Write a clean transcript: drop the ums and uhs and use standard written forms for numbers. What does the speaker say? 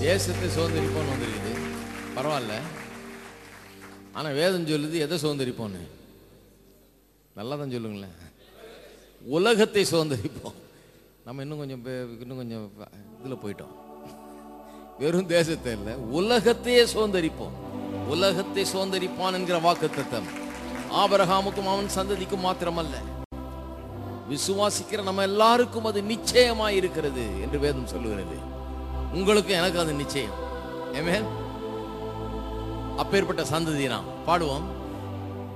தேசத்தை சுதந்திரிப்போன்னு வந்திருக்குது, பரவாயில்ல. ஆனா வேதம் சொல்லுது எதை சுதந்திரிப்போன்னு? நல்லா தான் சொல்லுங்களேன். உலகத்தை சுதந்திரிப்போம். நம்ம இன்னும் கொஞ்சம் இதுல போயிட்டோம். வெறும் தேசத்தை இல்லை, உலகத்தையே சுதந்திரிப்போம். உலகத்தை சுதந்திரிப்பான் என்கிற வாக்குத்தத்தம் ஆபிரகாமுக்கும் அவன் சந்ததிக்கும் மாத்திரமல்ல, விசுவாசிக்கிற நம்ம எல்லாருக்கும் அது நிச்சயமாய் இருக்கிறது என்று வேதம் சொல்லுகிறது. உங்களுக்கு எனக்கு அது நிச்சயம். ஆமென். அப்பேற்பட்ட சந்ததி நாம் பாடுவோம்.